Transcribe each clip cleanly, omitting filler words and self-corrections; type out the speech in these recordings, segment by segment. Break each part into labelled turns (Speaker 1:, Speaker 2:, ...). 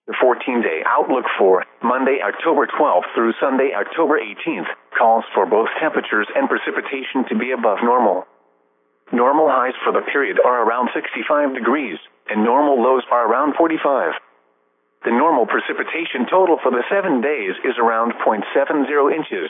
Speaker 1: The 14-day outlook for Monday, October 12th through Sunday, October 18th, calls for both temperatures and precipitation to be above normal. Normal highs for the period are around 65 degrees, and normal lows are around 45. The normal precipitation total for the 7 days is around 0.70 inches.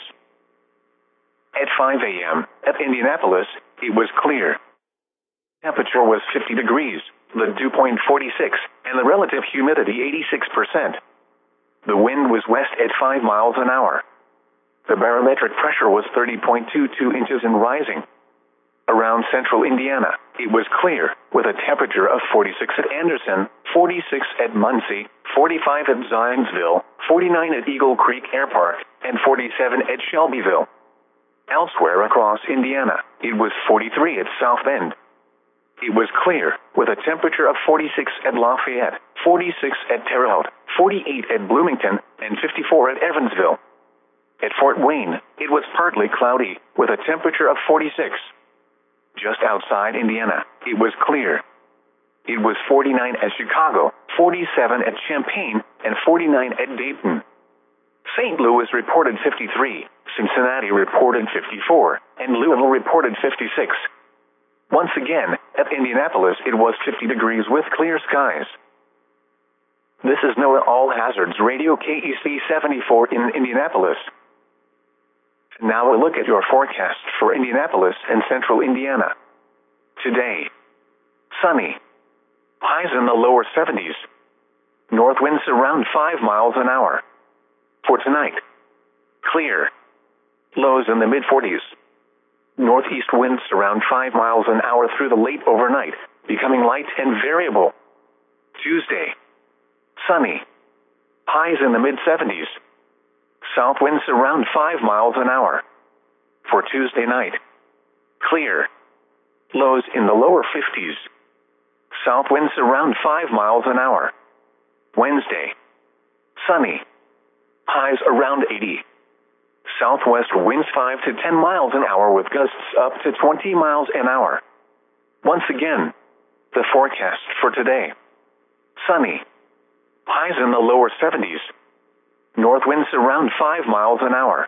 Speaker 1: At 5 a.m., at Indianapolis, it was clear. Temperature was 50 degrees, the dew point 46, and the relative humidity 86%. The wind was west at 5 miles an hour. The barometric pressure was 30.22 inches and rising. Around central Indiana, it was clear, with a temperature of 46 at Anderson, 46 at Muncie, 45 at Zionsville, 49 at Eagle Creek Air Park, and 47 at Shelbyville. Elsewhere across Indiana, it was 43 at South Bend. It was clear, with a temperature of 46 at Lafayette, 46 at Terre Haute, 48 at Bloomington, and 54 at Evansville. At Fort Wayne, it was partly cloudy, with a temperature of 46. Just outside Indiana, it was clear. It was 49 at Chicago, 47 at Champaign, and 49 at Dayton. St. Louis reported 53, Cincinnati reported 54, and Louisville reported 56. Once again, at Indianapolis it was 50 degrees with clear skies. This is NOAA All Hazards Radio KEC 74 in Indianapolis. Now a look at your forecast for Indianapolis and central Indiana. Today, sunny. Highs in the lower 70s. North winds around 5 miles an hour. For tonight, clear. Lows in the mid-40s. Northeast winds around 5 miles an hour through the late overnight, becoming light and variable. Tuesday, sunny. Highs in the mid-70s. South winds around 5 miles an hour. For Tuesday night, clear. Lows in the lower 50s. South winds around 5 miles an hour. Wednesday, sunny. Highs around 80. Southwest winds 5 to 10 miles an hour with gusts up to 20 miles an hour. Once again, the forecast for today. Sunny. Highs in the lower 70s. North winds around 5 miles an hour.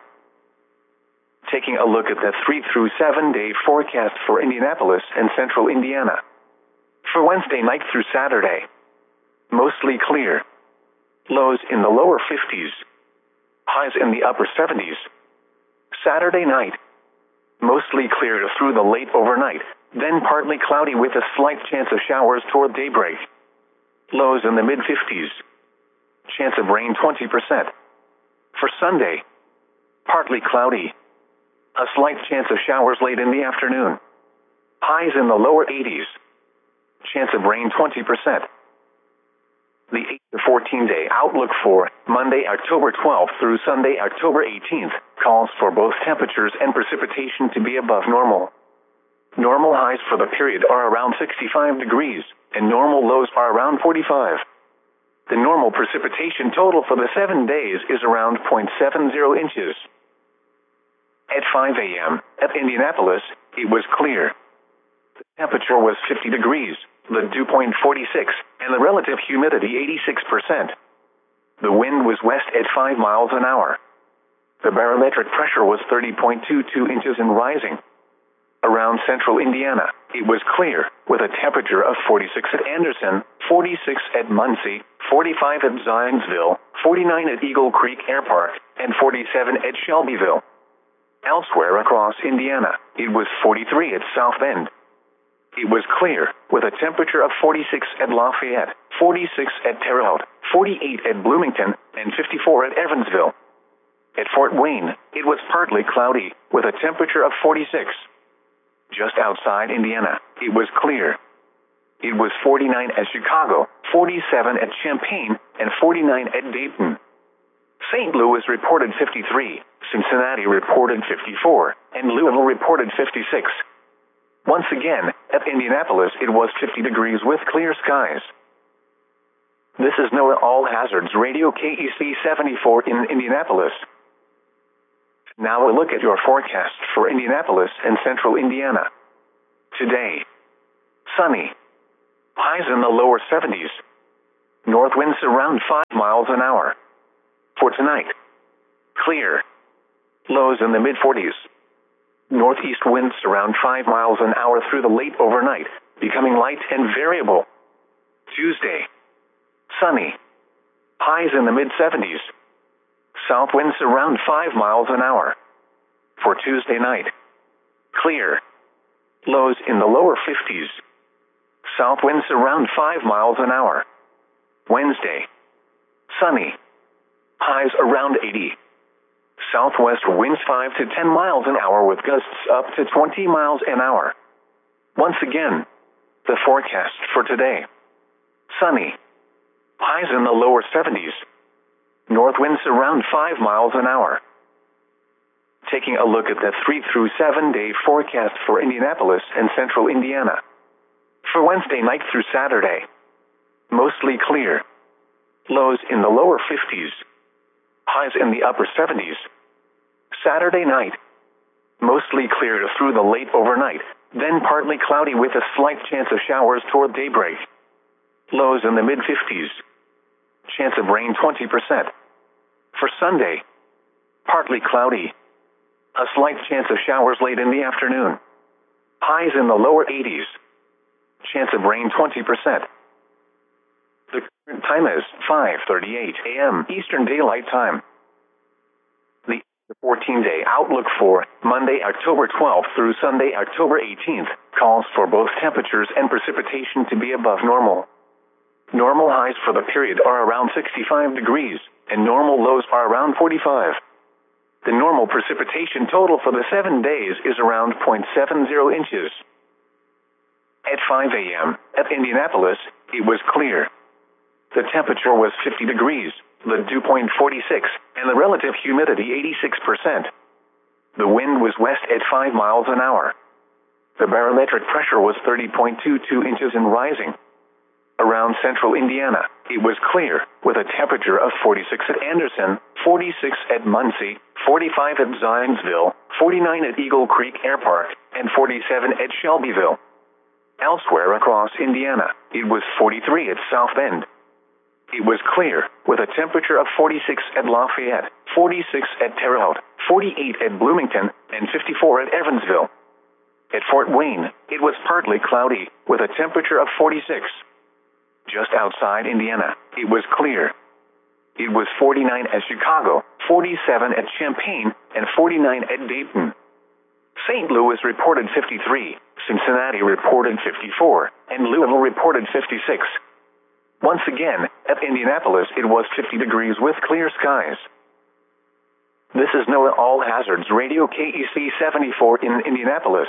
Speaker 1: Taking a look at the 3 through 7 day forecast for Indianapolis and central Indiana. For Wednesday night through Saturday, mostly clear. Lows in the lower 50s. Highs in the upper 70s. Saturday night, mostly clear through the late overnight, then partly cloudy with a slight chance of showers toward daybreak. Lows in the mid-50s. Chance of rain 20%. For Sunday, partly cloudy. A slight chance of showers late in the afternoon. Highs in the lower 80s. Chance of rain 20%. The 8 to 14-day outlook for Monday, October 12th through Sunday, October 18th, calls for both temperatures and precipitation to be above normal. Normal highs for the period are around 65 degrees, and normal lows are around 45. The normal precipitation total for the 7 days is around 0.70 inches. At 5 a.m., at Indianapolis, it was clear. The temperature was 50 degrees. The dew point 46, and the relative humidity 86%. The wind was west at 5 miles an hour. The barometric pressure was 30.22 inches and rising. Around central Indiana, it was clear, with a temperature of 46 at Anderson, 46 at Muncie, 45 at Zionsville, 49 at Eagle Creek Air Park, and 47 at Shelbyville. Elsewhere across Indiana, it was 43 at South Bend. It was clear, with a temperature of 46 at Lafayette, 46 at Terre Haute, 48 at Bloomington, and 54 at Evansville. At Fort Wayne, it was partly cloudy, with a temperature of 46. Just outside Indiana, it was clear. It was 49 at Chicago, 47 at Champaign, and 49 at Dayton. St. Louis reported 53, Cincinnati reported 54, and Louisville reported 56. Once again, at Indianapolis it was 50 degrees with clear skies. This is NOAA All Hazards Radio KEC 74 in Indianapolis. Now a look at your forecast for Indianapolis and central Indiana. Today, sunny. Highs in the lower 70s. North winds around 5 miles an hour. For tonight, clear. Lows in the mid-40s. Northeast winds around 5 miles an hour through the late overnight, becoming light and variable. Tuesday, sunny. Highs in the mid-70s. South winds around 5 miles an hour. For Tuesday night, clear. Lows in the lower 50s. South winds around 5 miles an hour. Wednesday, sunny. Highs around 80. Southwest winds 5 to 10 miles an hour with gusts up to 20 miles an hour. Once again, the forecast for today. Sunny. Highs in the lower 70s. North winds around 5 miles an hour. Taking a look at the 3 through 7 day forecast for Indianapolis and central Indiana. For Wednesday night through Saturday, mostly clear. Lows in the lower 50s. Highs in the upper 70s. Saturday night, mostly clear through the late overnight, then partly cloudy with a slight chance of showers toward daybreak. Lows in the mid-50s. Chance of rain 20%. For Sunday, partly cloudy. A slight chance of showers late in the afternoon. Highs in the lower 80s. Chance of rain 20%. The current time is 5:38 a.m. Eastern Daylight Time. The 14-day outlook for Monday, October 12th through Sunday, October 18th calls for both temperatures and precipitation to be above normal. Normal highs for the period are around 65 degrees, and normal lows are around 45. The normal precipitation total for the 7 days is around 0.70 inches. At 5 a.m. at Indianapolis, it was clear. The temperature was 50 degrees, the dew point 46, and the relative humidity 86%. The wind was west at 5 miles an hour. The barometric pressure was 30.22 inches and rising. Around central Indiana, it was clear, with a temperature of 46 at Anderson, 46 at Muncie, 45 at Zionsville, 49 at Eagle Creek Air Park, and 47 at Shelbyville. Elsewhere across Indiana, it was 43 at South Bend. It was clear, with a temperature of 46 at Lafayette, 46 at Terre Haute, 48 at Bloomington, and 54 at Evansville. At Fort Wayne, it was partly cloudy, with a temperature of 46. Just outside Indiana, it was clear. It was 49 at Chicago, 47 at Champaign, and 49 at Dayton. St. Louis reported 53, Cincinnati reported 54, and Louisville reported 56. Once again, at Indianapolis, it was 50 degrees with clear skies. This is NOAA All Hazards Radio KEC 74 in Indianapolis.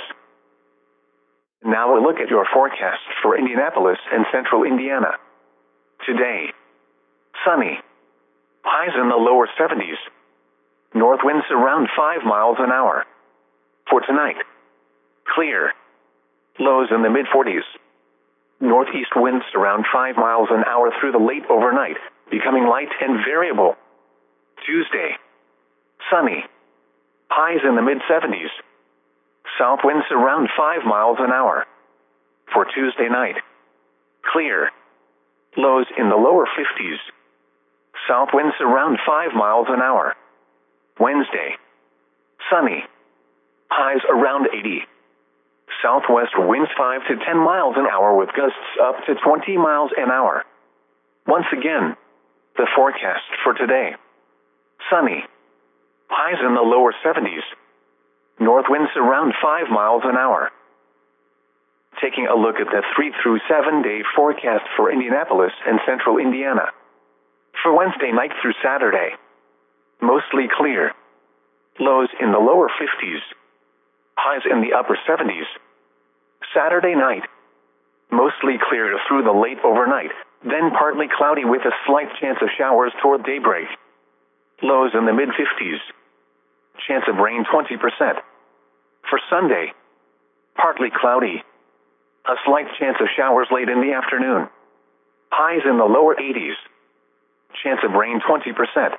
Speaker 1: Now a look at your forecast for Indianapolis and central Indiana. Today, sunny. Highs in the lower 70s. North winds around 5 miles an hour. For tonight, clear. Lows in the mid-40s. Northeast winds around 5 miles an hour through the late overnight, becoming light and variable. Tuesday, sunny. Highs in the mid-70s. South winds around 5 miles an hour. For Tuesday night, clear. Lows in the lower 50s. South winds around 5 miles an hour. Wednesday, sunny. Highs around 80. Southwest winds 5 to 10 miles an hour with gusts up to 20 miles an hour. Once again, the forecast for today. Sunny. Highs in the lower 70s. North winds around 5 miles an hour. Taking a look at the 3 through 7 day forecast for Indianapolis and central Indiana. For Wednesday night through Saturday, mostly clear. Lows in the lower 50s. Highs in the upper 70s. Saturday night, mostly clear through the late overnight, then partly cloudy with a slight chance of showers toward daybreak. Lows in the mid-50s. Chance of rain 20%. For Sunday, partly cloudy. A slight chance of showers late in the afternoon. Highs in the lower 80s. Chance of rain 20%.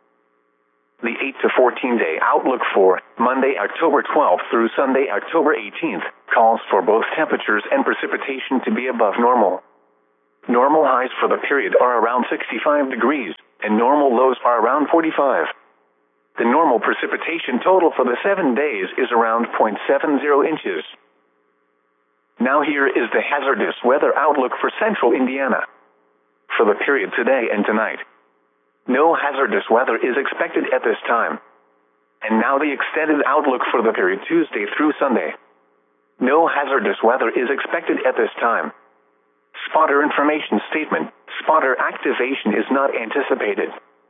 Speaker 1: The 8 to 14 day outlook for Monday, October 12th through Sunday, October 18th calls for both temperatures and precipitation to be above normal. Normal highs for the period are around 65 degrees, and normal lows are around 45. The normal precipitation total for the 7 days is around 0.70 inches. Now here is the hazardous weather outlook for central Indiana. For the period today and tonight, no hazardous weather is expected at this time. And now the extended outlook for the period Tuesday through Sunday. No hazardous weather is expected at this time. Spotter information statement: spotter activation is not anticipated.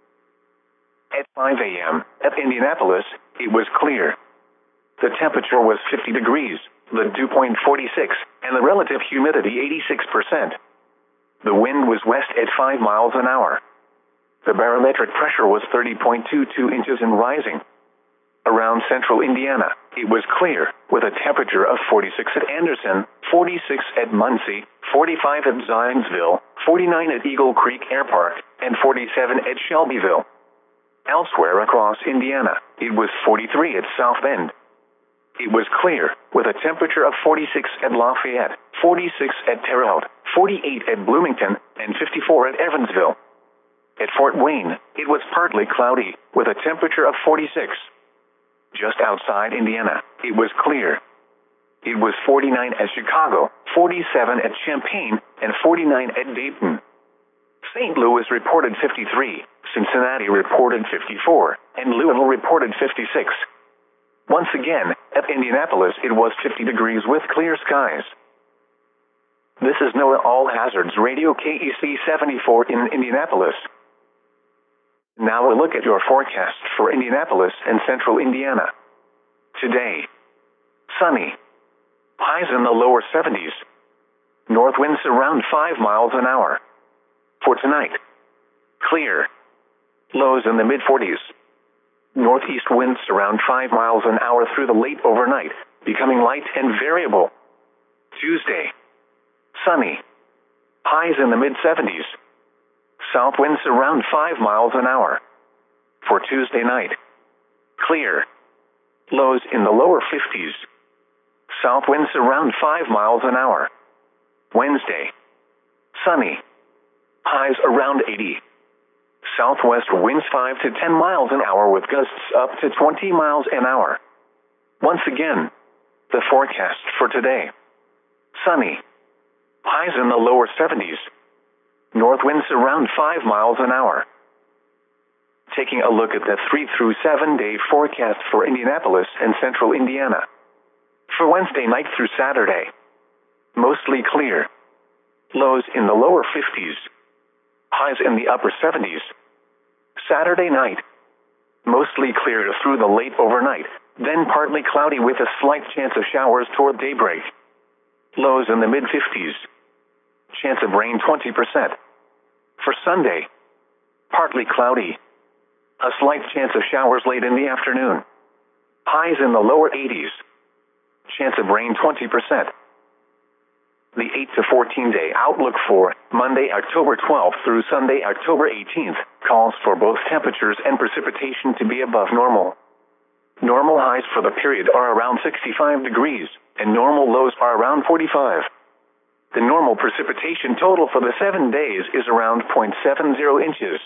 Speaker 1: At 5 a.m. at Indianapolis, it was clear. The temperature was 50 degrees, the dew point 46, and the relative humidity 86%. The wind was west at 5 miles an hour. The barometric pressure was 30.22 inches and rising. Around central Indiana, it was clear, with a temperature of 46 at Anderson, 46 at Muncie, 45 at Zionsville, 49 at Eagle Creek Air Park, and 47 at Shelbyville. Elsewhere across Indiana, it was 43 at South Bend. It was clear, with a temperature of 46 at Lafayette, 46 at Terre Haute, 48 at Bloomington, and 54 at Evansville. At Fort Wayne, it was partly cloudy, with a temperature of 46. Just outside Indiana, it was clear. It was 49 at Chicago, 47 at Champaign, and 49 at Dayton. St. Louis reported 53, Cincinnati reported 54, and Louisville reported 56. Once again, at Indianapolis it was 50 degrees with clear skies. This is NOAA All Hazards Radio KEC 74 in Indianapolis. Now a look at your forecast for Indianapolis and central Indiana. Today, sunny. Highs in the lower 70s. North winds around 5 miles an hour. For tonight, clear. Lows in the mid-40s. Northeast winds around 5 miles an hour through the late overnight, becoming light and variable. Tuesday, sunny. Highs in the mid-70s. South winds around 5 miles an hour. For Tuesday night, clear. Lows in the lower 50s. South winds around 5 miles an hour. Wednesday, sunny. Highs around 80. Southwest winds 5 to 10 miles an hour with gusts up to 20 miles an hour. Once again, the forecast for today. Sunny. Highs in the lower 70s. North winds around 5 miles an hour. Taking a look at the 3 through 7 day forecast for Indianapolis and central Indiana. For Wednesday night through Saturday, mostly clear. Lows in the lower 50s. Highs in the upper 70s. Saturday night, mostly clear through the late overnight, then partly cloudy with a slight chance of showers toward daybreak. Lows in the mid-50s. Chance of rain 20%. For Sunday, partly cloudy. A slight chance of showers late in the afternoon. Highs in the lower 80s. Chance of rain 20%. The 8 to 14 day outlook for Monday, October 12th through Sunday, October 18th, calls for both temperatures and precipitation to be above normal. Normal highs for the period are around 65 degrees, and normal lows are around 45. The normal precipitation total for the 7 days is around 0.70 inches.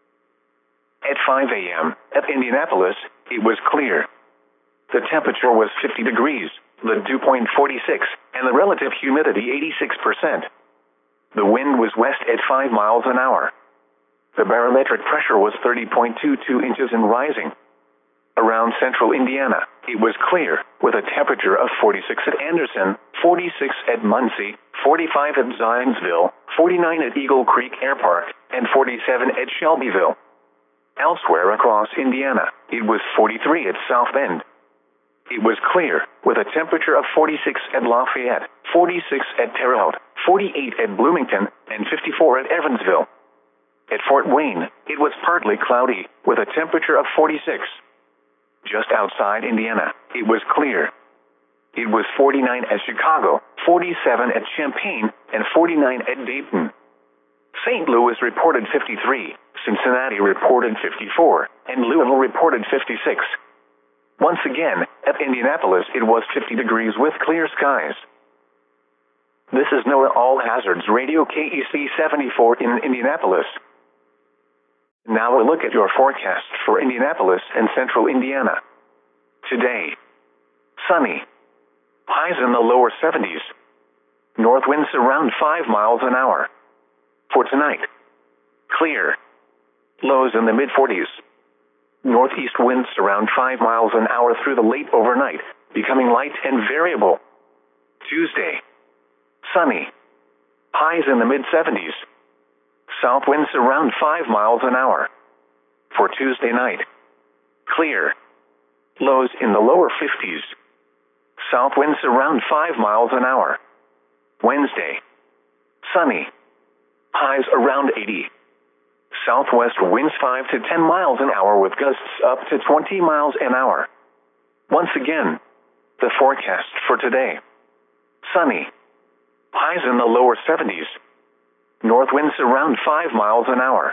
Speaker 1: At 5 a.m. at Indianapolis, it was clear. The temperature was 50 degrees, the dew point 46, and the relative humidity 86%. The wind was west at 5 miles an hour. The barometric pressure was 30.22 inches and rising. Around central Indiana, it was clear, with a temperature of 46 at Anderson, 46 at Muncie, 45 at Zionsville, 49 at Eagle Creek Air Park, and 47 at Shelbyville. Elsewhere across Indiana, it was 43 at South Bend. It was clear, with a temperature of 46 at Lafayette, 46 at Terre Haute, 48 at Bloomington, and 54 at Evansville. At Fort Wayne, it was partly cloudy, with a temperature of 46. Just outside Indiana, it was clear. It was 49 at Chicago, 47 at Champaign, and 49 at Dayton. St. Louis reported 53, Cincinnati reported 54, and Louisville reported 56. Once again, at Indianapolis it was 50 degrees with clear skies. This is NOAA All Hazards Radio KEC 74 in Indianapolis. Now a look at your forecast for Indianapolis and central Indiana. Today, sunny. Highs in the lower 70s. North winds around 5 miles an hour. For tonight, clear. Lows in the mid-40s. Northeast winds around 5 miles an hour through the late overnight, becoming light and variable. Tuesday, sunny. Highs in the mid-70s. South winds around 5 miles an hour. For Tuesday night, clear. Lows in the lower 50s. South winds around 5 miles an hour. Wednesday, sunny. Highs around 80. Southwest winds 5 to 10 miles an hour with gusts up to 20 miles an hour. Once again, the forecast for today. Sunny. Highs in the lower 70s. North winds around 5 miles an hour.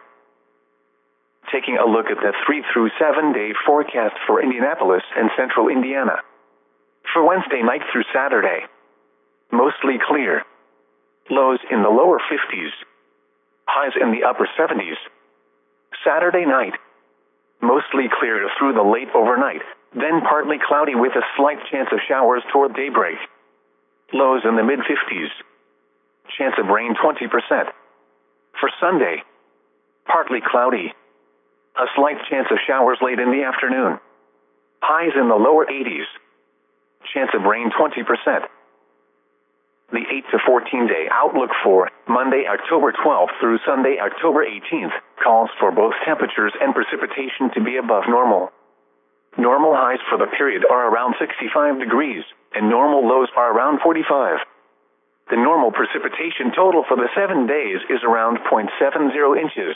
Speaker 1: Taking a look at the 3 through 7 day forecast for Indianapolis and central Indiana. For Wednesday night through Saturday, mostly clear. Lows in the lower 50s. Highs in the upper 70s. Saturday night, mostly clear through the late overnight, then partly cloudy with a slight chance of showers toward daybreak. Lows in the mid-50s. Chance of rain 20%. For Sunday, partly cloudy. A slight chance of showers late in the afternoon. Highs in the lower 80s. Chance of rain 20%. The 8 to 14 day outlook for Monday, October 12th through Sunday, October 18th, calls for both temperatures and precipitation to be above normal. Normal highs for the period are around 65 degrees, and normal lows are around 45. The normal precipitation total for the 7 days is around 0.70 inches.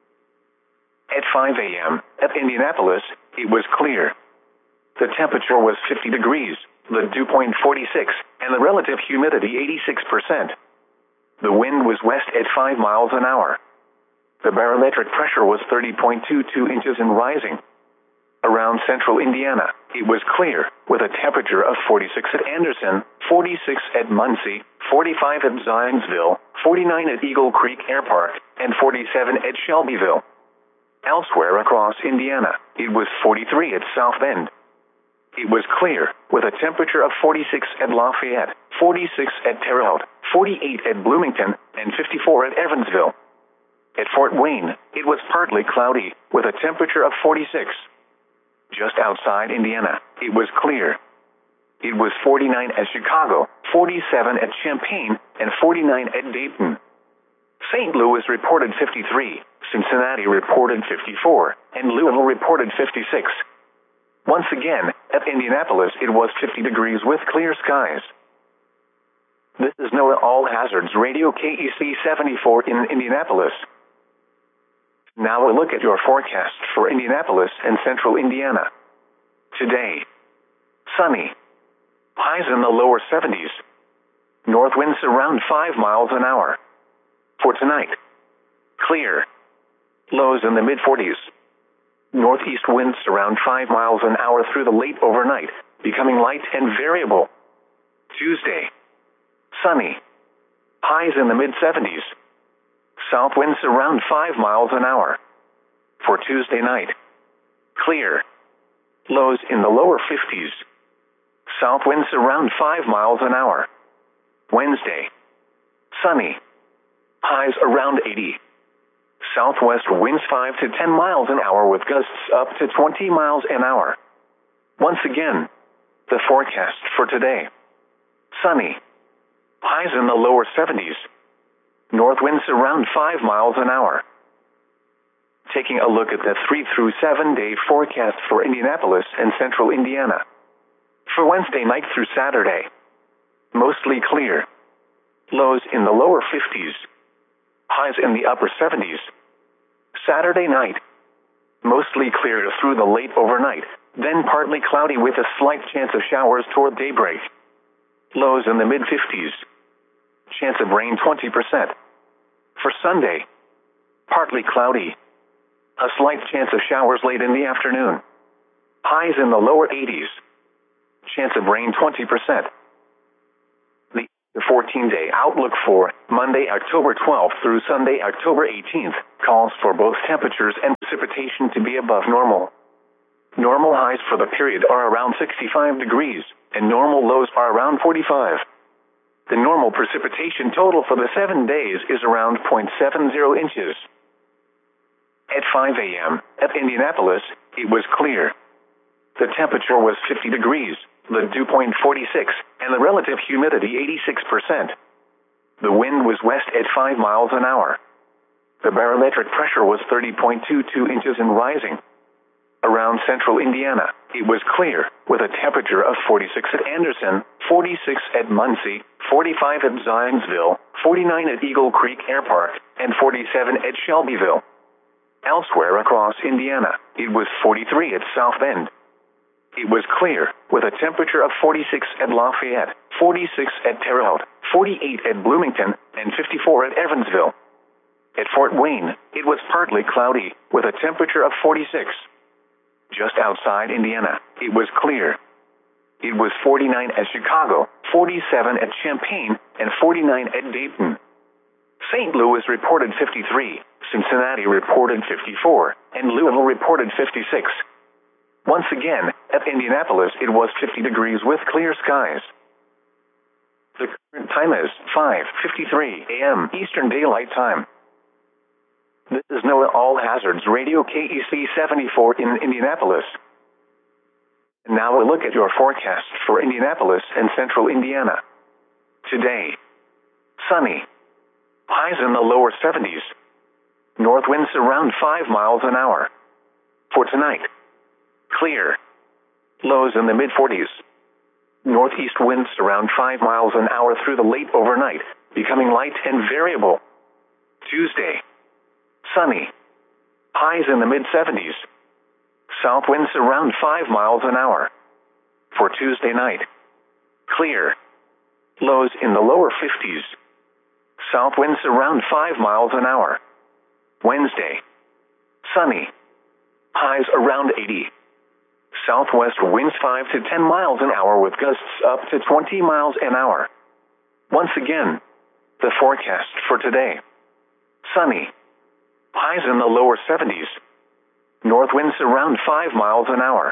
Speaker 1: At 5 a.m., at Indianapolis, it was clear. The temperature was 50 degrees, the dew point 46, and the relative humidity 86%. The wind was west at 5 miles an hour. The barometric pressure was 30.22 inches and rising. Around central Indiana, it was clear, with a temperature of 46 at Anderson, 46 at Muncie, 45 at Zionsville, 49 at Eagle Creek Air Park, and 47 at Shelbyville. Elsewhere across Indiana, it was 43 at South Bend. It was clear, with a temperature of 46 at Lafayette, 46 at Terre Haute, 48 at Bloomington, and 54 at Evansville. At Fort Wayne, it was partly cloudy, with a temperature of 46. Just outside Indiana, it was clear. It was 49 at Chicago, 47 at Champaign, and 49 at Dayton. St. Louis reported 53, Cincinnati reported 54, and Louisville reported 56. Once again, at Indianapolis, it was 50 degrees with clear skies. This is NOAA All Hazards Radio KEC 74 in Indianapolis. Now a look at your forecast for Indianapolis and central Indiana. Today, sunny. Highs in the lower 70s. North winds around 5 miles an hour. For tonight, clear. Lows in the mid-40s. Northeast winds around 5 miles an hour through the late overnight, becoming light and variable. Tuesday, sunny. Highs in the mid-70s. South winds around 5 miles an hour. For Tuesday night, clear. Lows in the lower 50s. South winds around 5 miles an hour. Wednesday, sunny. Highs around 80. Southwest winds 5 to 10 miles an hour with gusts up to 20 miles an hour. Once again, the forecast for today. Sunny. Highs in the lower 70s. North winds around 5 miles an hour. Taking a look at the 3 through 7 day forecast for Indianapolis and central Indiana. For Wednesday night through Saturday, mostly clear. Lows in the lower 50s. Highs in the upper 70s. Saturday night, mostly clear through the late overnight, then partly cloudy with a slight chance of showers toward daybreak. Lows in the mid-50s. Chance of rain 20%. For Sunday, partly cloudy. A slight chance of showers late in the afternoon. Highs in the lower 80s. Chance of rain 20%. The The 14-day outlook for Monday, October 12th through Sunday, October 18th, calls for both temperatures and precipitation to be above normal. Normal highs for the period are around 65 degrees, and normal lows are around 45. The normal precipitation total for the 7 days is around 0.70 inches. At 5 a.m., at Indianapolis, it was clear. The temperature was 50 degrees, the dew point 46, and the relative humidity 86%. The wind was west at 5 miles an hour. The barometric pressure was 30.22 inches and rising. Around central Indiana, it was clear, with a temperature of 46 at Anderson, 46 at Muncie, 45 at Zionsville, 49 at Eagle Creek Air Park, and 47 at Shelbyville. Elsewhere across Indiana, it was 43 at South Bend. It was clear, with a temperature of 46 at Lafayette, 46 at Terre Haute, 48 at Bloomington, and 54 at Evansville. At Fort Wayne, it was partly cloudy, with a temperature of 46. Just outside Indiana, it was clear. It was 49 at Chicago, 47 at Champaign, and 49 at Dayton. St. Louis reported 53, Cincinnati reported 54, and Louisville reported 56. Once again, at Indianapolis, it was 50 degrees with clear skies. The current time is 5:53 a.m. Eastern Daylight Time. This is NOAA All Hazards Radio KEC 74 in Indianapolis. And now we'll look at your forecast for Indianapolis and central Indiana. Today, sunny. Highs in the lower 70s. North winds around 5 miles an hour. For tonight, clear. Lows in the mid-40s. Northeast winds around 5 miles an hour through the late overnight, becoming light and variable. Tuesday, sunny. Highs in the mid-70s. South winds around 5 miles an hour. For Tuesday night, clear. Lows in the lower 50s. South winds around 5 miles an hour. Wednesday, sunny. Highs around 80. Southwest winds 5 to 10 miles an hour with gusts up to 20 miles an hour. Once again, the forecast for today. Sunny. Highs in the lower 70s. North winds around 5 miles an hour.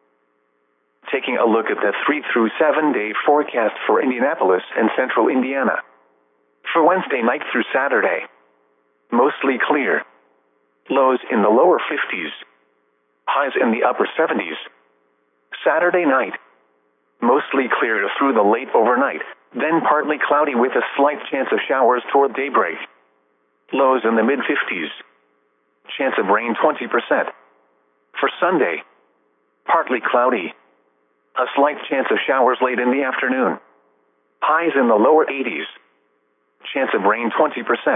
Speaker 1: Taking a look at the 3 through 7 day forecast for Indianapolis and central Indiana. For Wednesday night through Saturday, mostly clear. Lows in the lower 50s. Highs in the upper 70s. Saturday night, mostly clear through the late overnight, then partly cloudy with a slight chance of showers toward daybreak. Lows in the mid-50s. Chance of rain 20%. For Sunday, partly cloudy. A slight chance of showers late in the afternoon. Highs in the lower 80s. Chance of rain 20%.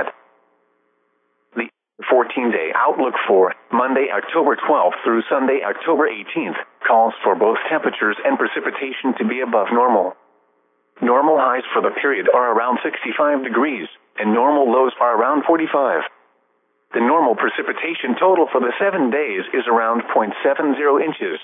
Speaker 1: The 14-day outlook for Monday, October 12th through Sunday, October 18th, calls for both temperatures and precipitation to be above normal. Normal highs for the period are around 65 degrees, and normal lows are around 45. The normal precipitation total for the 7 days is around 0.70 inches.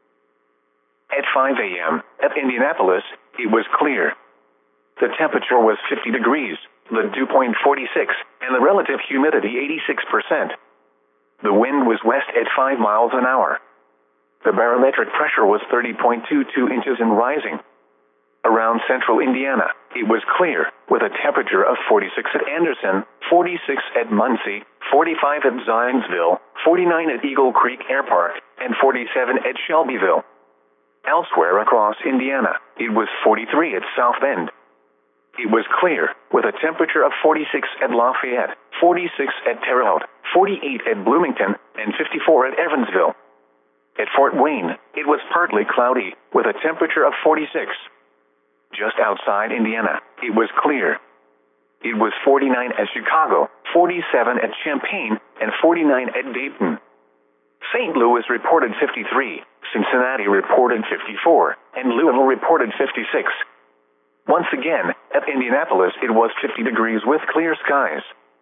Speaker 1: At 5 a.m., at Indianapolis, it was clear. The temperature was 50 degrees, the dew point 46, and the relative humidity 86%. The wind was west at 5 miles an hour. The barometric pressure was 30.22 inches and rising. Around central Indiana, it was clear, with a temperature of 46 at Anderson, 46 at Muncie, 45 at Zionsville, 49 at Eagle Creek Air Park, and 47 at Shelbyville. Elsewhere across Indiana, it was 43 at South Bend. It was clear, with a temperature of 46 at Lafayette, 46 at Terre Haute, 48 at Bloomington, and 54 at Evansville. At Fort Wayne, it was partly cloudy, with a temperature of 46. Just outside Indiana, it was clear. It was 49 at Chicago, 47 at Champaign, and 49 at Dayton. St. Louis reported 53, Cincinnati reported 54, and Louisville reported 56. Once again, at Indianapolis, it was 50 degrees with clear skies.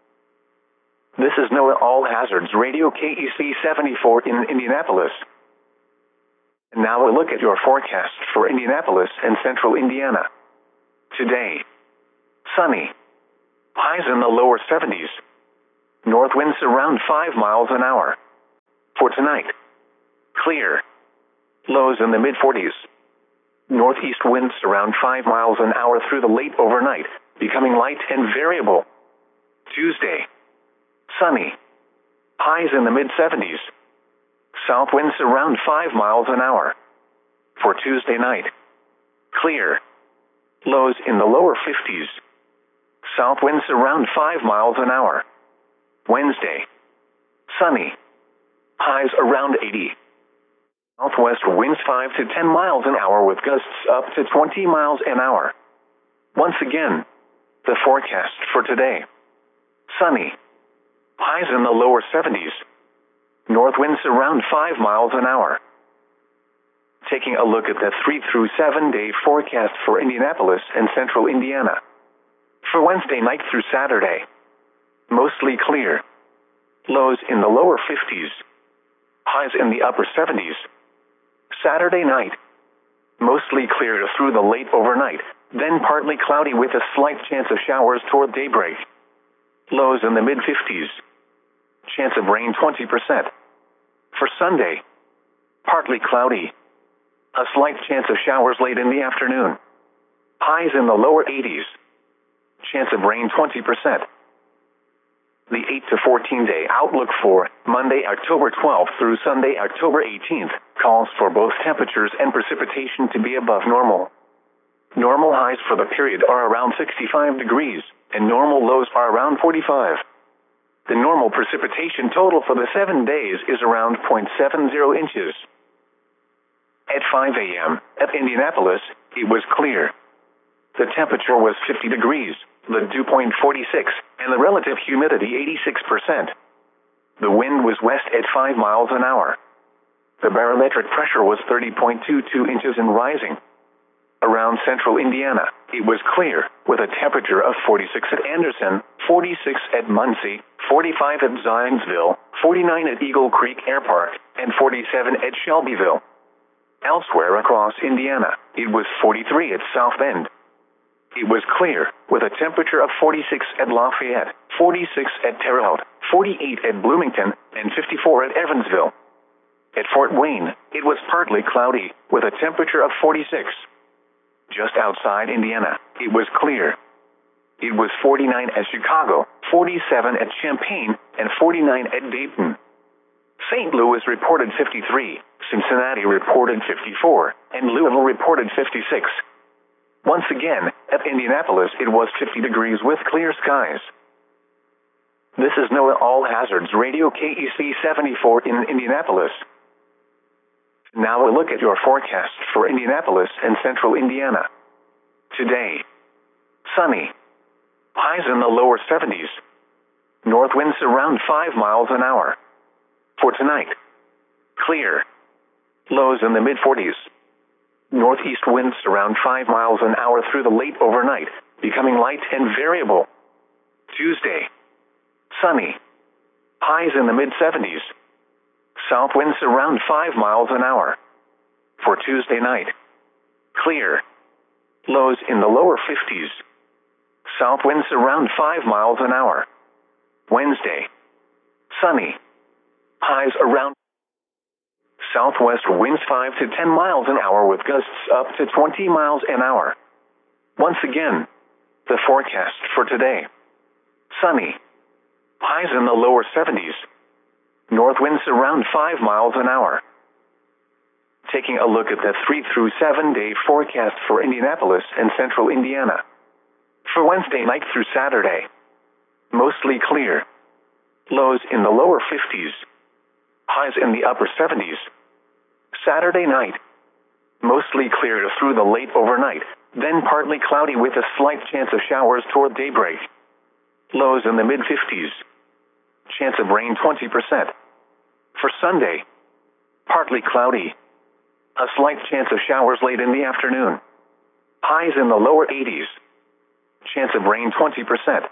Speaker 1: This is NOAA All Hazards Radio KEC 74 in Indianapolis. And now a look at your forecast for Indianapolis and central Indiana. Today, sunny. Highs in the lower 70s. North winds around 5 miles an hour. For tonight, clear. Lows in the mid-40s. Northeast winds around 5 miles an hour through the late overnight, becoming light and variable. Tuesday, sunny. Highs in the mid-70s. South winds around 5 miles an hour. For Tuesday night, clear. Lows in the lower 50s. South winds around 5 miles an hour. Wednesday, sunny. Highs around 80. Southwest winds 5 to 10 miles an hour with gusts up to 20 miles an hour. Once again, the forecast for today. Sunny. Highs in the lower 70s. North winds around 5 miles an hour. Taking a look at the 3 through 7 day forecast for Indianapolis and central Indiana. For Wednesday night through Saturday, mostly clear. Lows in the lower 50s. Highs in the upper 70s. Saturday night, mostly clear through the late overnight, then partly cloudy with a slight chance of showers toward daybreak. Lows in the mid-50s. Chance of rain 20%. For Sunday, partly cloudy. A slight chance of showers late in the afternoon. Highs in the lower 80s. Chance of rain 20%. The 8 to 14 day outlook for Monday, October 12th through Sunday, October 18th calls for both temperatures and precipitation to be above normal. Normal highs for the period are around 65 degrees, and normal lows are around 45. The normal precipitation total for the 7 days is around 0.70 inches. At 5 a.m. at Indianapolis, it was clear. The temperature was 50 degrees, the dew point 46, and the relative humidity 86%. The wind was west at 5 miles an hour. The barometric pressure was 30.22 inches and rising. Around central Indiana, it was clear, with a temperature of 46 at Anderson, 46 at Muncie, 45 at Zionsville, 49 at Eagle Creek Air Park, and 47 at Shelbyville. Elsewhere across Indiana, it was 43 at South Bend. It was clear, with a temperature of 46 at Lafayette, 46 at Terre Haute, 48 at Bloomington, and 54 at Evansville. At Fort Wayne, it was partly cloudy, with a temperature of 46. Just outside Indiana, it was clear. It was 49 at Chicago, 47 at Champaign, and 49 at Dayton. St. Louis reported 53, Cincinnati reported 54, and Louisville reported 56. Once again, at Indianapolis, it was 50 degrees with clear skies. This is NOAA All Hazards Radio KEC 74 in Indianapolis. Now a look at your forecast for Indianapolis and central Indiana. Today, sunny. Highs in the lower 70s. North winds around 5 miles an hour. For tonight, clear. Lows in the mid-40s. Northeast winds around 5 miles an hour through the late overnight, becoming light and variable. Tuesday, sunny. Highs in the mid-70s. South winds around 5 miles an hour. For Tuesday night, clear. Lows in the lower 50s. South winds around 5 miles an hour. Wednesday, sunny. Highs around. Southwest winds 5 to 10 miles an hour with gusts up to 20 miles an hour. Once again, the forecast for today. Sunny. Highs in the lower 70s. North winds around 5 miles an hour. Taking a look at the 3 through 7 day forecast for Indianapolis and central Indiana. For Wednesday night through Saturday, mostly clear. Lows in the lower 50s. Highs in the upper 70s. Saturday night, mostly clear through the late overnight, then partly cloudy with a slight chance of showers toward daybreak. Lows in the mid-50s. Chance of rain 20%. For Sunday, partly cloudy. A slight chance of showers late in the afternoon. Highs in the lower 80s. Chance of rain 20%.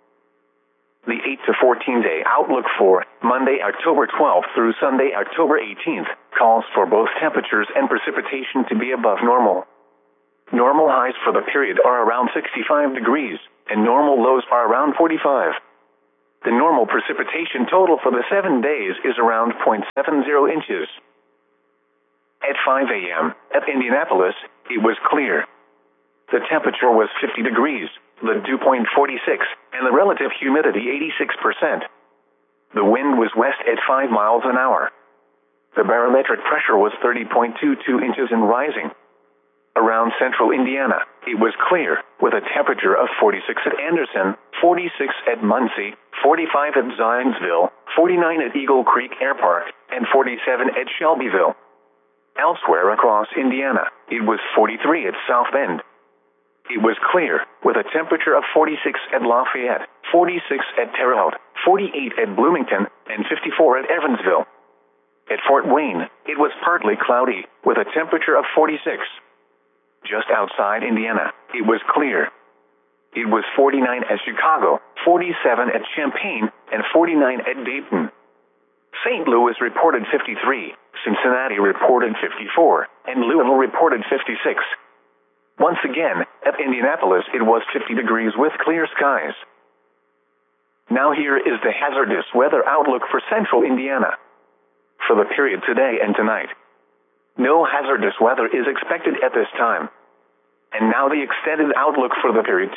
Speaker 1: The 8 to 14 day outlook for Monday, October 12th through Sunday, October 18th calls for both temperatures and precipitation to be above normal. Normal highs for the period are around 65 degrees, and normal lows are around 45. The normal precipitation total for the 7 days is around 0.70 inches. At 5 a.m. at Indianapolis, it was clear. The temperature was 50 degrees, the dew point 46, and the relative humidity 86%. The wind was west at 5 miles an hour. The barometric pressure was 30.22 inches and rising. Around central Indiana, it was clear, with a temperature of 46 at Anderson, 46 at Muncie, 45 at Zionsville, 49 at Eagle Creek Air Park, and 47 at Shelbyville. Elsewhere across Indiana, it was 43 at South Bend. It was clear, with a temperature of 46 at Lafayette, 46 at Terre Haute, 48 at Bloomington, and 54 at Evansville. At Fort Wayne, it was partly cloudy, with a temperature of 46. Just outside Indiana, it was clear. It was 49 at Chicago, 47 at Champaign, and 49 at Dayton. St. Louis reported 53, Cincinnati reported 54, and Louisville reported 56. Once again, at Indianapolis it was 50 degrees with clear skies. Now here is the hazardous weather outlook for central Indiana. For the period today and tonight, no hazardous weather is expected at this time. And now the extended outlook for the period.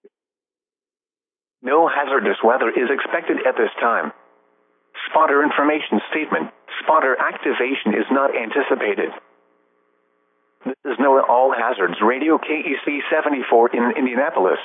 Speaker 1: No hazardous weather is expected at this time. Spotter information statement. Spotter activation is not anticipated. This is NOAA All Hazards Radio KEC 74 in Indianapolis.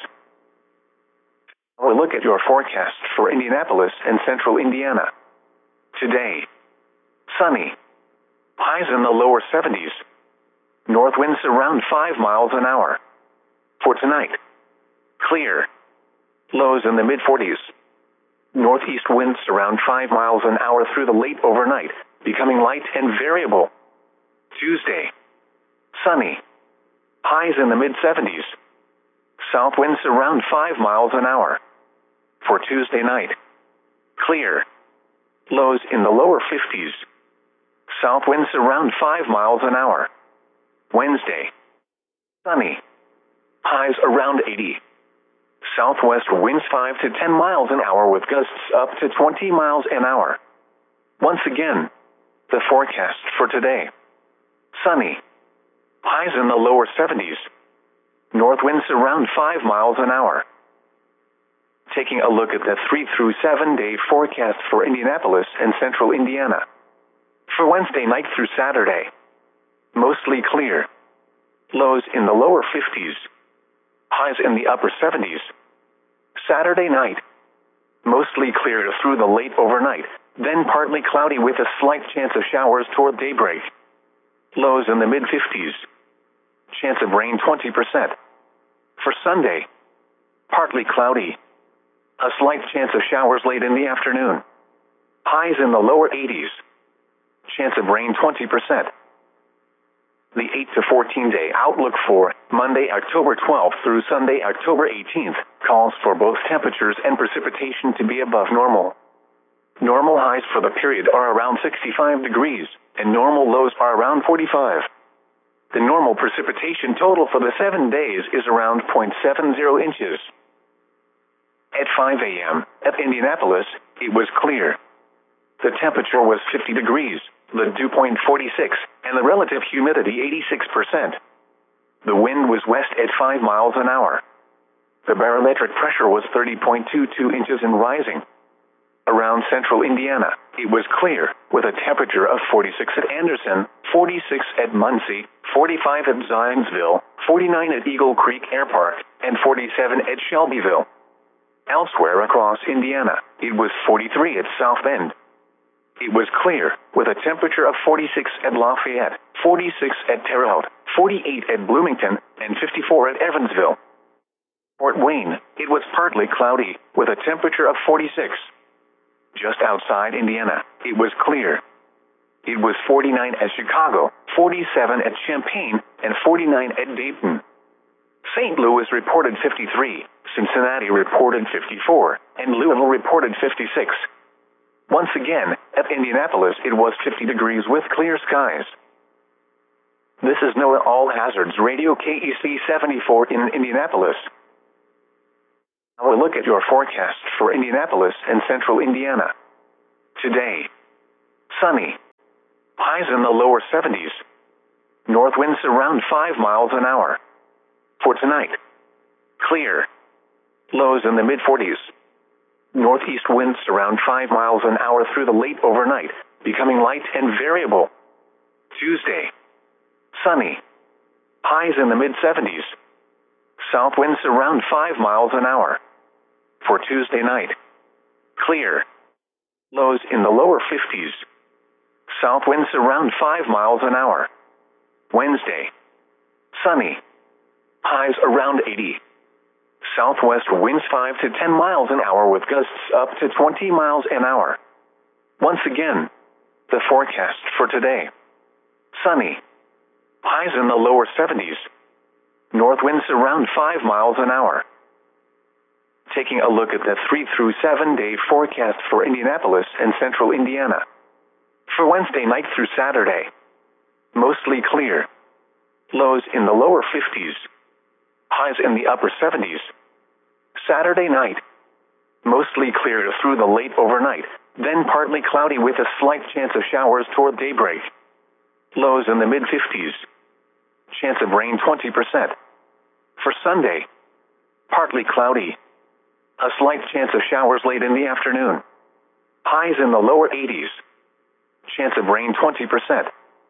Speaker 1: We'll look at your forecast for Indianapolis and central Indiana. Today, sunny. Highs in the lower 70s. North winds around 5 miles an hour. For tonight, clear. Lows in the mid-40s. Northeast winds around 5 miles an hour through the late overnight, becoming light and variable. Tuesday, sunny. Highs in the mid-70s. South winds around 5 miles an hour. For Tuesday night, clear. Lows in the lower 50s. South winds around 5 miles an hour. Wednesday, sunny. Highs around 80. Southwest winds 5 to 10 miles an hour with gusts up to 20 miles an hour. Once again, the forecast for today. Sunny. Highs in the lower 70s. North winds around 5 miles an hour. Taking a look at the 3 through 7 day forecast for Indianapolis and central Indiana. For Wednesday night through Saturday, mostly clear. Lows in the lower 50s. Highs in the upper 70s. Saturday night, mostly clear through the late overnight, then partly cloudy with a slight chance of showers toward daybreak. Lows in the mid-50s. Chance of rain 20%. For Sunday, partly cloudy. A slight chance of showers late in the afternoon. Highs in the lower 80s. Chance of rain 20%. The 8 to 14 day outlook for Monday, October 12th through Sunday, October 18th, calls for both temperatures and precipitation to be above normal. Normal highs for the period are around 65 degrees, and normal lows are around 45. The normal precipitation total for the 7 days is around 0.70 inches. At 5 a.m. at Indianapolis, it was clear. The temperature was 50 degrees, the dew point 46, and the relative humidity 86%. The wind was west at 5 miles an hour. The barometric pressure was 30.22 inches and rising. Around central Indiana, it was clear, with a temperature of 46 at Anderson, 46 at Muncie, 45 at Zionsville, 49 at Eagle Creek Air Park, and 47 at Shelbyville. Elsewhere across Indiana, it was 43 at South Bend. It was clear, with a temperature of 46 at Lafayette, 46 at Terre Haute, 48 at Bloomington, and 54 at Evansville. Fort Wayne, it was partly cloudy, with a temperature of 46. Just outside Indiana, it was clear. It was 49 at Chicago, 47 at Champaign, and 49 at Dayton. St. Louis reported 53, Cincinnati reported 54, and Louisville reported 56. Once again, at Indianapolis it was 50 degrees with clear skies. This is NOAA All Hazards Radio KEC 74 in Indianapolis. Now a look at your forecast for Indianapolis and central Indiana. Today, sunny. Highs in the lower 70s. North winds around 5 miles an hour. For tonight, clear. Lows in the mid-40s. Northeast winds around 5 miles an hour through the late overnight, becoming light and variable. Tuesday, sunny. Highs in the mid-70s. South winds around 5 miles an hour. For Tuesday night, clear. Lows in the lower 50s. South winds around 5 miles an hour. Wednesday, sunny. Highs around 80. Southwest winds 5 to 10 miles an hour with gusts up to 20 miles an hour. Once again, the forecast for today. Sunny. Highs in the lower 70s. North winds around 5 miles an hour. Taking a look at the 3 through 7 day forecast for Indianapolis and central Indiana. For Wednesday night through Saturday, mostly clear. Lows in the lower 50s. Highs in the upper 70s. Saturday night, mostly clear through the late overnight, then partly cloudy with a slight chance of showers toward daybreak. Lows in the mid-50s. Chance of rain 20%. For Sunday, partly cloudy. A slight chance of showers late in the afternoon. Highs in the lower 80s. Chance of rain 20%.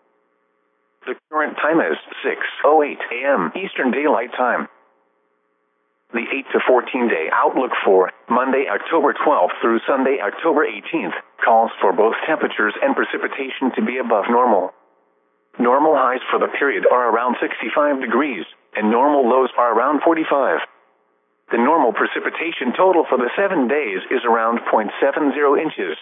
Speaker 1: The current time is 6:08 a.m. Eastern Daylight Time. The 8 to 14 day outlook for Monday, October 12th through Sunday, October 18th, calls for both temperatures and precipitation to be above normal. Normal highs for the period are around 65 degrees, and normal lows are around 45. The normal precipitation total for the 7 days is around 0.70 inches.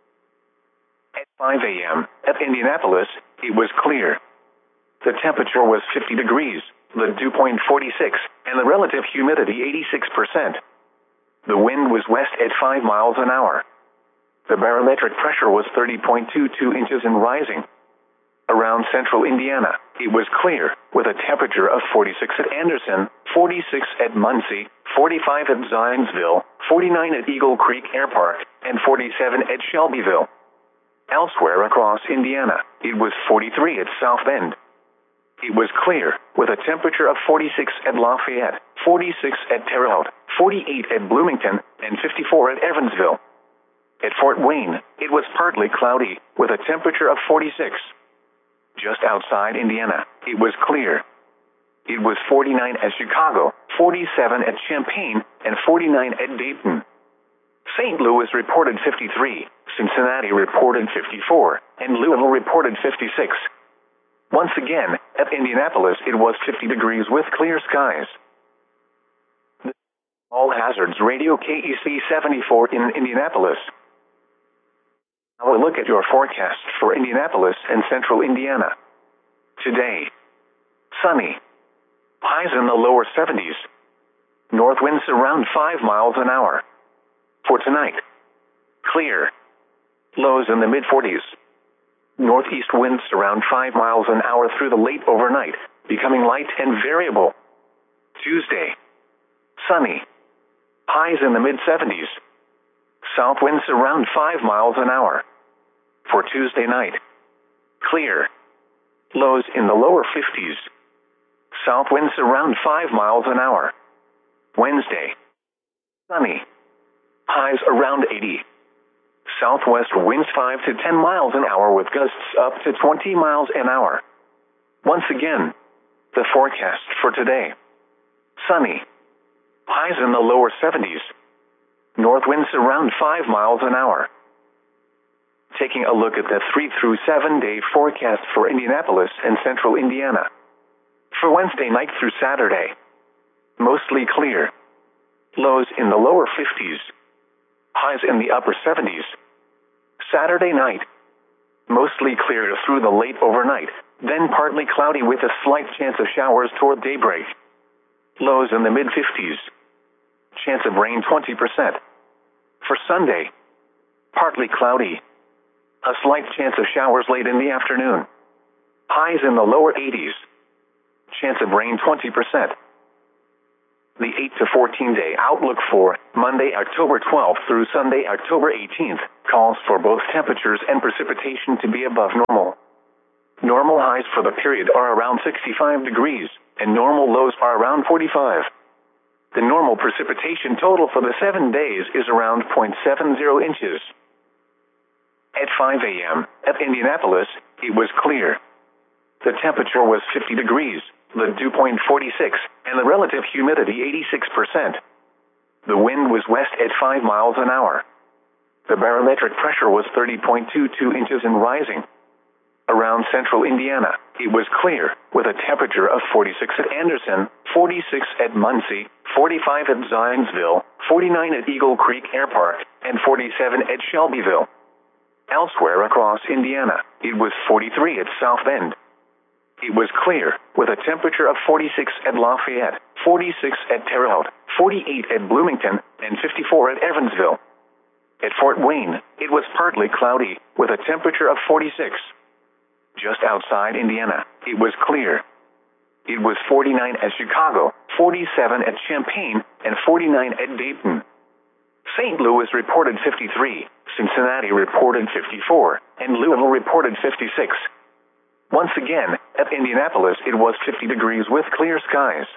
Speaker 1: At 5 a.m. at Indianapolis, it was clear. The temperature was 50 degrees, the dew point 46, and the relative humidity 86%. The wind was west at 5 miles an hour. The barometric pressure was 30.22 inches and rising. Around central Indiana, it was clear, with a temperature of 46 at Anderson, 46 at Muncie, 45 at Zionsville, 49 at Eagle Creek Air Park, and 47 at Shelbyville. Elsewhere across Indiana, it was 43 at South Bend. It was clear, with a temperature of 46 at Lafayette, 46 at Terre Haute, 48 at Bloomington, and 54 at Evansville. At Fort Wayne, it was partly cloudy, with a temperature of 46. Just outside Indiana, it was clear. It was 49 at Chicago, 47 at Champaign, and 49 at Dayton. St. Louis reported 53, Cincinnati reported 54, and Louisville reported 56. Once again, at Indianapolis, it was 50 degrees with clear skies. All Hazards Radio KEC 74 in Indianapolis. Now a look at your forecast for Indianapolis and central Indiana. Today, sunny. Highs in the lower 70s. North winds around 5 miles an hour. For tonight, clear. Lows in the mid-40s. Northeast winds around 5 miles an hour through the late overnight, becoming light and variable. Tuesday, sunny. Highs in the mid-70s. South winds around 5 miles an hour. For Tuesday night, clear. Lows in the lower 50s. South winds around 5 miles an hour. Wednesday, sunny. Highs around 80. Southwest winds 5 to 10 miles an hour with gusts up to 20 miles an hour. Once again, the forecast for today. Sunny. Highs in the lower 70s. North winds around 5 miles an hour. Taking a look at the 3 through 7 day forecast for Indianapolis and central Indiana. For Wednesday night through Saturday, mostly clear. Lows in the lower 50s. Highs in the upper 70s. Saturday night, mostly clear through the late overnight, then partly cloudy with a slight chance of showers toward daybreak. Lows in the mid-50s. Chance of rain 20%. For Sunday, partly cloudy. A slight chance of showers late in the afternoon. Highs in the lower 80s. Chance of rain 20%. The 8 to 14-day outlook for Monday, October 12th through Sunday, October 18th, calls for both temperatures and precipitation to be above normal. Normal highs for the period are around 65 degrees, and normal lows are around 45. The normal precipitation total for the 7 days is around 0.70 inches. At 5 a.m., at Indianapolis, it was clear. The temperature was 50 degrees, the dew point 46, and the relative humidity 86%. The wind was west at 5 miles an hour. The barometric pressure was 30.22 inches and rising. Around central Indiana, it was clear, with a temperature of 46 at Anderson, 46 at Muncie, 45 at Zionsville, 49 at Eagle Creek Air Park, and 47 at Shelbyville. Elsewhere across Indiana, it was 43 at South Bend. It was clear, with a temperature of 46 at Lafayette, 46 at Terre Haute, 48 at Bloomington, and 54 at Evansville. At Fort Wayne, it was partly cloudy, with a temperature of 46. Just outside Indiana, it was clear. It was 49 at Chicago, 47 at Champaign, and 49 at Dayton. St. Louis reported 53, Cincinnati reported 54, and Louisville reported 56. Once again, at Indianapolis it was 50 degrees with clear skies.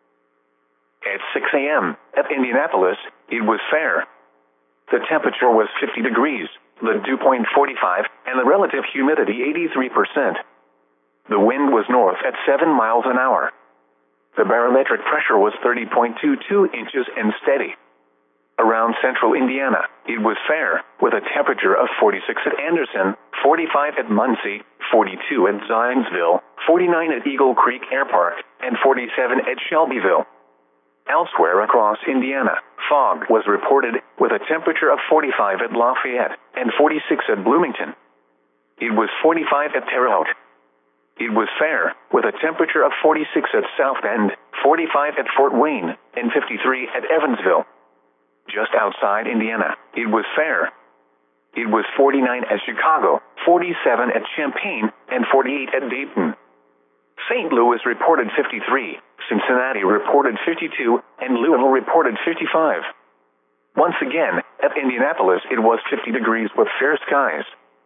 Speaker 1: At 6 a.m., at Indianapolis, it was fair. The temperature was 50 degrees, the dew point 45, and the relative humidity 83%. The wind was north at 7 miles an hour. The barometric pressure was 30.22 inches and steady. Around central Indiana, it was fair, with a temperature of 46 at Anderson, 45 at Muncie, 42 at Zionsville, 49 at Eagle Creek Air Park, and 47 at Shelbyville. Elsewhere across Indiana, fog was reported, with a temperature of 45 at Lafayette, and 46 at Bloomington. It was 45 at Terre Haute. It was fair, with a temperature of 46 at South Bend, 45 at Fort Wayne, and 53 at Evansville. Just outside Indiana, it was fair. It was 49 at Chicago, 47 at Champaign, and 48 at Dayton. St. Louis reported 53, Cincinnati reported 52, and Louisville reported 55. Once again, at Indianapolis it was 50 degrees with fair skies.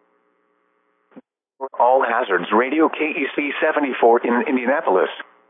Speaker 1: All Hazards Radio KEC 74 in Indianapolis.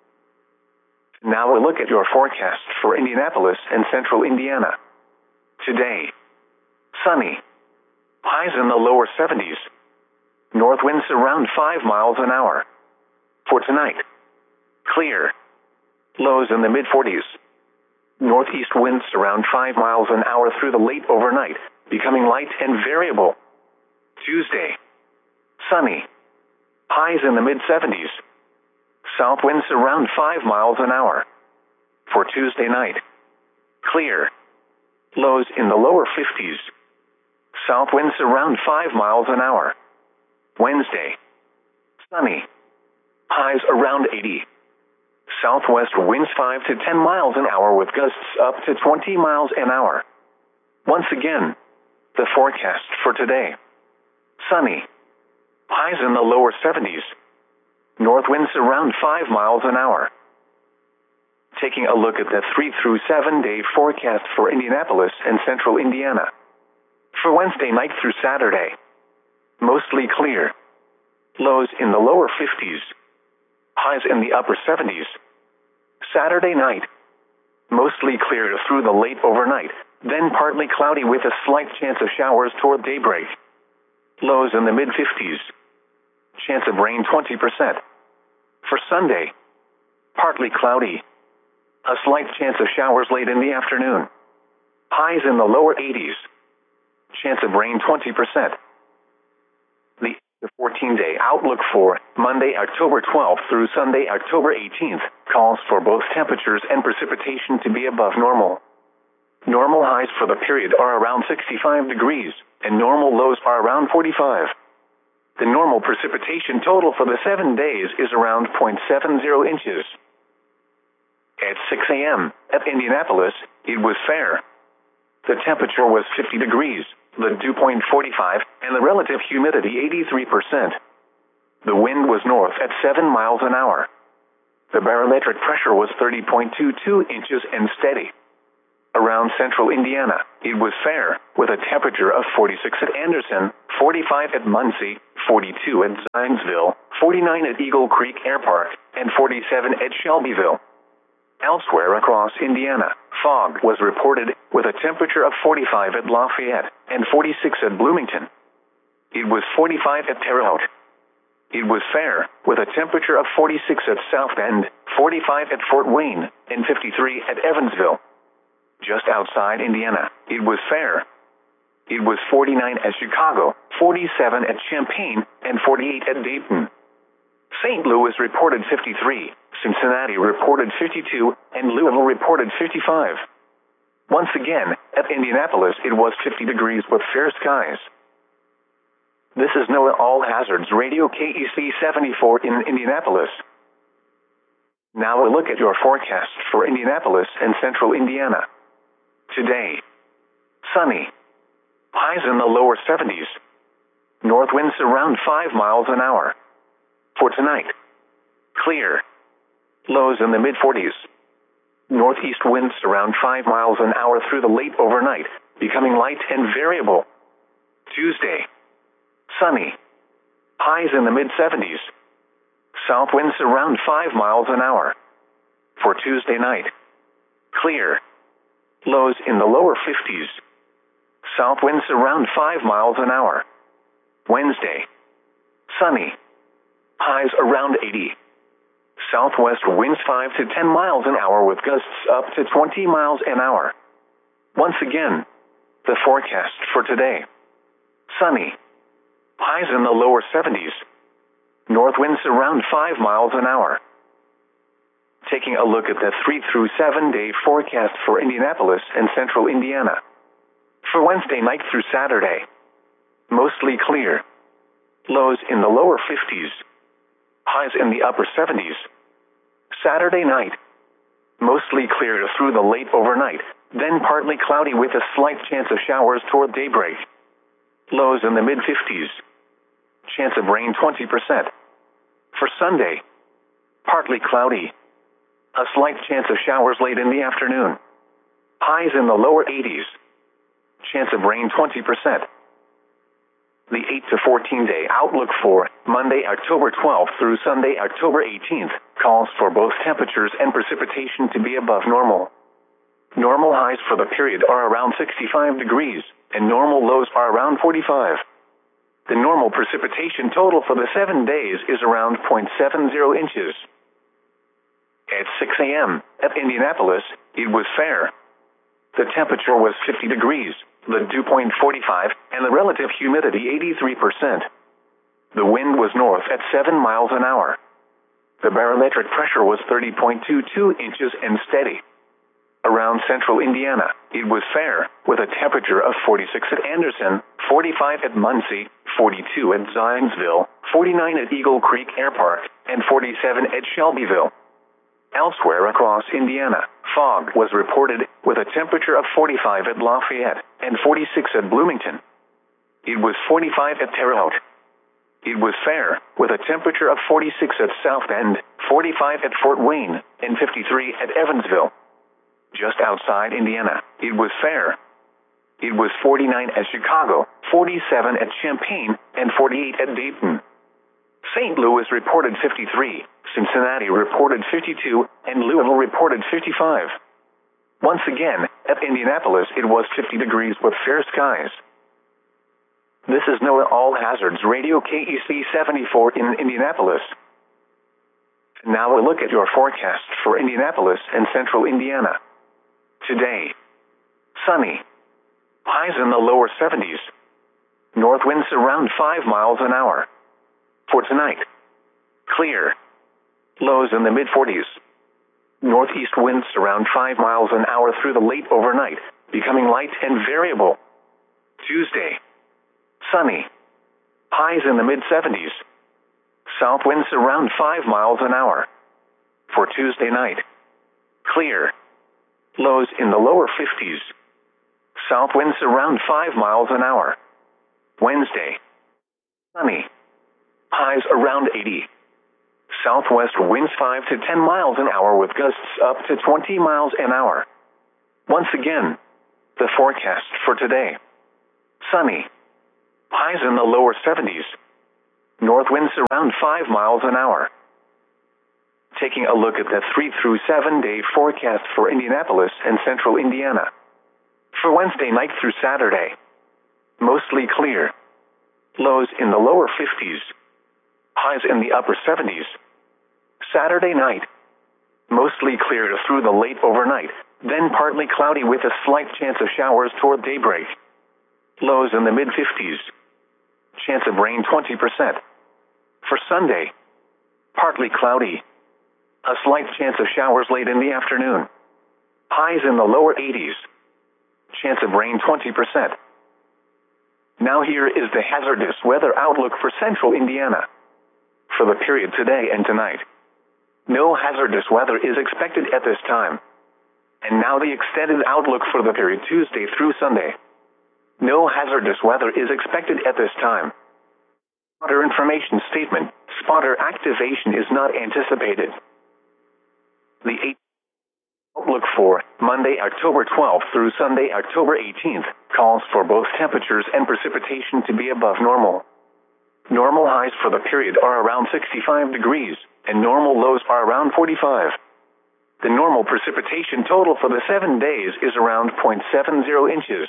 Speaker 1: Now a look at your forecast for Indianapolis and central Indiana. Today, sunny. Highs in the lower 70s. North winds around 5 miles an hour. For tonight, clear. Lows in the mid-40s. Northeast winds around 5 miles an hour through the late overnight, becoming light and variable. Tuesday, sunny. Highs in the mid-70s. South winds around 5 miles an hour. For Tuesday night, clear. Lows in the lower 50s. South winds around 5 miles an hour. Wednesday, sunny. Highs around 80. Southwest winds 5 to 10 miles an hour with gusts up to 20 miles an hour. Once again, the forecast for today. Sunny. Highs in the lower 70s. North winds around 5 miles an hour. Taking a look at the 3 through 7 day forecast for Indianapolis and central Indiana. For Wednesday night through Saturday, mostly clear. Lows in the lower 50s. Highs in the upper 70s. Saturday night, mostly clear through the late overnight, then partly cloudy with a slight chance of showers toward daybreak. Lows in the mid-50s. Chance of rain 20%. For Sunday, partly cloudy. A slight chance of showers late in the afternoon. Highs in the lower 80s. Chance of rain 20%. The 14-day outlook for Monday, October 12th through Sunday, October 18th, calls for both temperatures and precipitation to be above normal. Normal highs for the period are around 65 degrees, and normal lows are around 45. The normal precipitation total for the 7 days is around 0.70 inches. At 6 a.m., at Indianapolis, it was fair. The temperature was 50 degrees, the dew point 45, and the relative humidity 83%. The wind was north at 7 miles an hour. The barometric pressure was 30.22 inches and steady. Around central Indiana, it was fair, with a temperature of 46 at Anderson, 45 at Muncie, 42 at Zionsville, 49 at Eagle Creek Air Park, and 47 at Shelbyville. Elsewhere across Indiana, fog was reported, with a temperature of 45 at Lafayette and 46 at Bloomington. It was 45 at Terre Haute. It was fair, with a temperature of 46 at South Bend, 45 at Fort Wayne, and 53 at Evansville. Just outside Indiana, it was fair. It was 49 at Chicago, 47 at Champaign, and 48 at Dayton. St. Louis reported 53, Cincinnati reported 52, and Louisville reported 55. Once again, at Indianapolis it was 50 degrees with fair skies. This is NOAA All Hazards Radio KEC 74 in Indianapolis. Now a look at your forecast for Indianapolis and central Indiana. Today, sunny. Highs in the lower 70s. North winds around 5 miles an hour. For tonight, clear. Lows in the mid-40s. Northeast winds around 5 miles an hour through the late overnight, becoming light and variable. Tuesday, sunny. Highs in the mid-70s. South winds around 5 miles an hour. For Tuesday night, clear. Lows in the lower 50s. South winds around 5 miles an hour. Wednesday, sunny. Highs around 80. Southwest winds 5 to 10 miles an hour with gusts up to 20 miles an hour. Once again, the forecast for today. Sunny. Highs in the lower 70s. North winds around 5 miles an hour. Taking a look at the 3 through 7 day forecast for Indianapolis and central Indiana. For Wednesday night through Saturday, mostly clear. Lows in the lower 50s. Highs in the upper 70s. Saturday night, mostly clear through the late overnight, then partly cloudy with a slight chance of showers toward daybreak. Lows in the mid-50s. Chance of rain 20%. For Sunday, partly cloudy. A slight chance of showers late in the afternoon. Highs in the lower 80s. Chance of rain 20%. The 8 to 14 day outlook for Monday, October 12th through Sunday, October 18th calls for both temperatures and precipitation to be above normal. Normal highs for the period are around 65 degrees, and normal lows are around 45. The normal precipitation total for the 7 days is around 0.70 inches. At 6 a.m. at Indianapolis, it was fair. The temperature was 50 degrees, the dew point 45, and the relative humidity 83%. The wind was north at 7 miles an hour. The barometric pressure was 30.22 inches and steady. Around central Indiana, it was fair, with a temperature of 46 at Anderson, 45 at Muncie, 42 at Zionsville, 49 at Eagle Creek Air Park, and 47 at Shelbyville. Elsewhere across Indiana, fog was reported, with a temperature of 45 at Lafayette and 46 at Bloomington. It was 45 at Terre Haute. It was fair, with a temperature of 46 at South Bend, 45 at Fort Wayne, and 53 at Evansville. Just outside Indiana, it was fair. It was 49 at Chicago, 47 at Champaign, and 48 at Dayton. St. Louis reported 53, Cincinnati reported 52, and Louisville reported 55. Once again, at Indianapolis it was 50 degrees with fair skies. This is NOAA All Hazards Radio KEC 74 in Indianapolis. Now a look at your forecast for Indianapolis and central Indiana. Today, sunny. Highs in the lower 70s. North winds around 5 miles an hour. For tonight, clear. Lows in the mid-40s. Northeast winds around 5 miles an hour through the late overnight, becoming light and variable. Tuesday, sunny. Highs in the mid-70s. South winds around 5 miles an hour. For Tuesday night, clear. Lows in the lower 50s. South winds around 5 miles an hour. Wednesday, sunny. Highs around 80. Southwest winds 5 to 10 miles an hour with gusts up to 20 miles an hour. Once again, the forecast for today. Sunny. Highs in the lower 70s. North winds around 5 miles an hour. Taking a look at the 3 through 7 day forecast for Indianapolis and central Indiana. For Wednesday night through Saturday, mostly clear. Lows in the lower 50s. Highs in the upper 70s. Saturday night, mostly clear through the late overnight, then partly cloudy with a slight chance of showers toward daybreak. Lows in the mid-50s. Chance of rain 20%. For Sunday, partly cloudy. A slight chance of showers late in the afternoon. Highs in the lower 80s. Chance of rain 20%. Now here is the hazardous weather outlook for central Indiana. For the period today and tonight, no hazardous weather is expected at this time. And now the extended outlook for the period Tuesday through Sunday. No hazardous weather is expected at this time. Spotter information statement. Spotter activation is not anticipated. The 8th outlook for Monday, October 12th through Sunday, October 18th, calls for both temperatures and precipitation to be above normal. Normal highs for the period are around 65 degrees, and normal lows are around 45. The normal precipitation total for the 7 days is around 0.70 inches.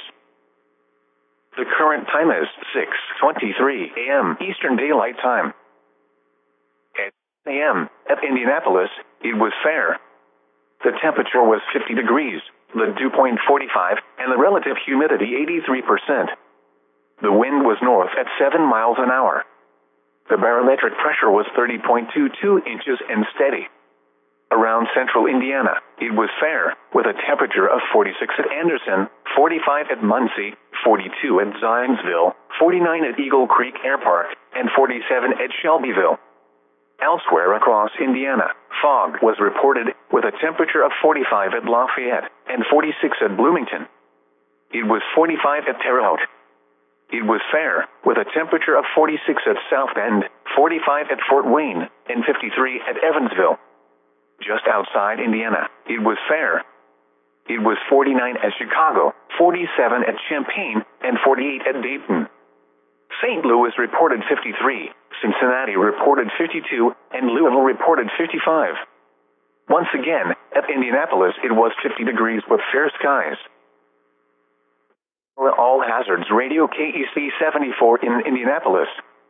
Speaker 1: The current time is 6:23 a.m. Eastern Daylight Time. At 6 a.m. at Indianapolis, it was fair. The temperature was 50 degrees, the dew point 45, and the relative humidity 83%. The wind was north at 7 miles an hour. The barometric pressure was 30.22 inches and steady. Around central Indiana, it was fair, with a temperature of 46 at Anderson, 45 at Muncie, 42 at Zionsville, 49 at Eagle Creek Air Park, and 47 at Shelbyville. Elsewhere across Indiana, fog was reported, with a temperature of 45 at Lafayette, and 46 at Bloomington. It was 45 at Terre Haute. It was fair, with a temperature of 46 at South Bend, 45 at Fort Wayne, and 53 at Evansville. Just outside Indiana, it was fair. It was 49 at Chicago, 47 at Champaign, and 48 at Dayton. St. Louis reported 53, Cincinnati reported 52, and Louisville reported 55. Once again, at Indianapolis it was 50 degrees with fair skies. All Hazards Radio KEC 74 in Indianapolis.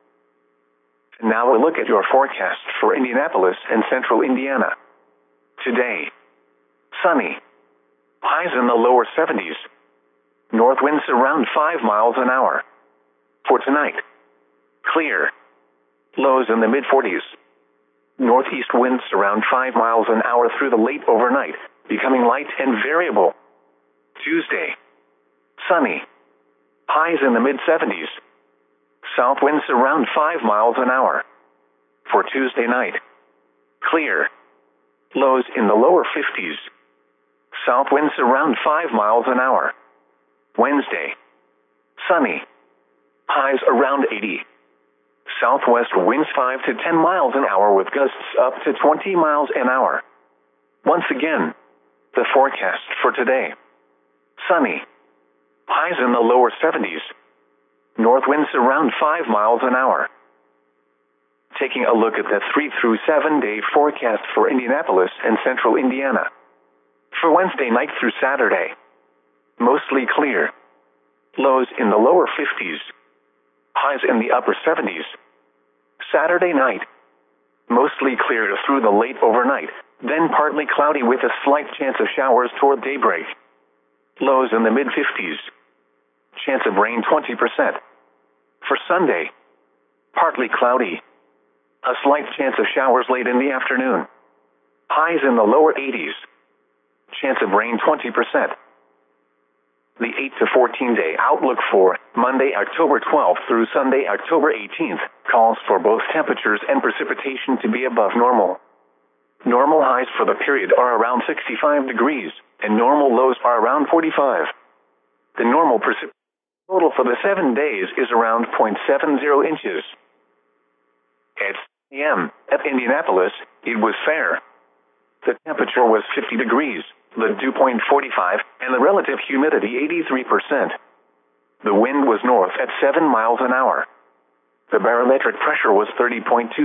Speaker 1: Now we'll look at your forecast for Indianapolis and central Indiana. Today, sunny. Highs in the lower 70s. North winds around 5 miles an hour. For tonight, clear. Lows in the mid-40s. Northeast winds around 5 miles an hour through the late overnight, becoming light and variable. Tuesday, sunny. Highs in the mid-70s. South winds around 5 miles an hour. For Tuesday night, clear. Lows in the lower 50s. South winds around 5 miles an hour. Wednesday, sunny. Highs around 80. Southwest winds 5 to 10 miles an hour with gusts up to 20 miles an hour. Once again, the forecast for today. Sunny. Highs in the lower 70s. North winds around 5 miles an hour. Taking a look at the 3 through 7 day forecast for Indianapolis and central Indiana. For Wednesday night through Saturday, mostly clear. Lows in the lower 50s. Highs in the upper 70s. Saturday night, mostly clear through the late overnight, then partly cloudy with a slight chance of showers toward daybreak. Lows in the mid-50s. Chance of rain 20%. For Sunday, partly cloudy. A slight chance of showers late in the afternoon. Highs in the lower 80s. Chance of rain 20%. The 8 to 14 day outlook for Monday, October 12th through Sunday, October 18th, calls for both temperatures and precipitation to be above normal. Normal highs for the period are around 65 degrees, and normal lows are around 45. The normal precipitation total for the 7 days is around 0.70 inches. At 6 a.m. At Indianapolis, it was fair. The temperature was 50 degrees, the dew point 45, and the relative humidity 83%. The wind was north at 7 miles an hour. The barometric pressure was 30.2